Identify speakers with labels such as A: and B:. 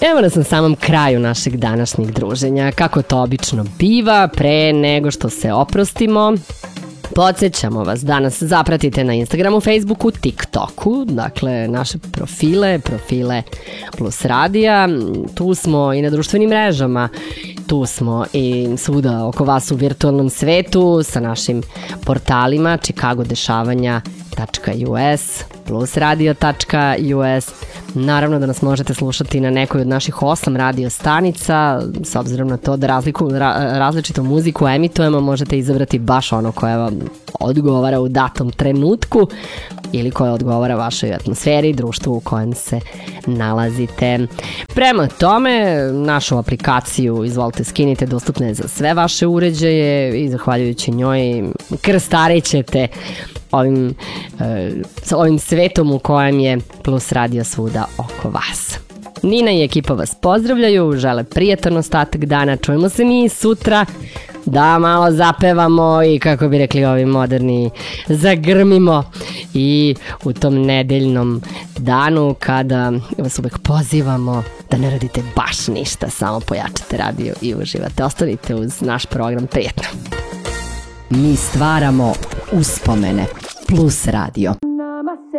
A: Evo nas na samom kraju našeg današnjeg druženja. Kako to obično biva, pre nego što se oprostimo, podsjećamo vas da nas zapratite na Instagramu, Facebooku, TikToku, dakle naše profile Plus Radija. Tu smo i na društvenim mrežama, tu smo i svuda oko vas u virtualnom svetu sa našim portalima chicagodešavanja.us, plusradio.us. Naravno da nas možete slušati na nekoj od naših 8 radio stanica, s obzirom na to da različitu muziku emitujemo, možete izabrati baš ono koje vam odgovara u datom trenutku ili koje odgovara vašoj atmosferi, društvu u kojem se nalazite. Prema tome, našu aplikaciju izvolite skinite, dostupna je za sve vaše uređaje i zahvaljujući njoj krstarit ćete ovim svetom u kojem je Plus Radio svuda oko vas. Nina i ekipa vas pozdravljaju, žele prijatan ostatak dana, čujemo se mi sutra da malo zapevamo i, kako bi rekli ovi moderni, zagrmimo i u tom nedeljnom danu kada vas uvek pozivamo da ne radite baš ništa, samo pojačate radio i uživate. Ostanite uz naš program, prijetno.
B: Mi stvaramo uspomene. Plus Radio.